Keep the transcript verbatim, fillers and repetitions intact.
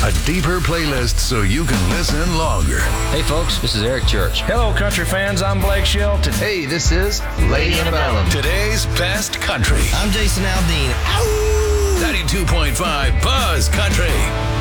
A deeper playlist so you can listen longer. Hey folks, this is Eric Church. Hello country fans, I'm Blake Shelton. Hey, this is Lady Antebellum. Today's best country. I'm Jason Aldean. ninety-two point five Buzz Country.